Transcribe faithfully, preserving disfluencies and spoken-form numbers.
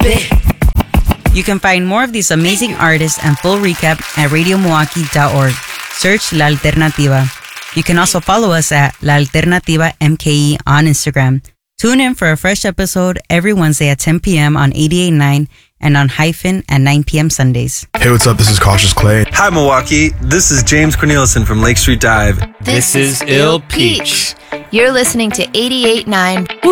You can find more of these amazing artists and full recap at radio milwaukee dot org. Search La Alternativa. You can also follow us at La Alternativa M K E on Instagram. Tune in for a fresh episode every Wednesday at ten p.m. on eighty-eight point nine and on Hyphen at nine p.m. Sundays. Hey, what's up? This is Cautious Clay. Hi, Milwaukee. This is James Cornelison from Lake Street Dive. This, this is Ill Peach. You're listening to eighty-eight point nine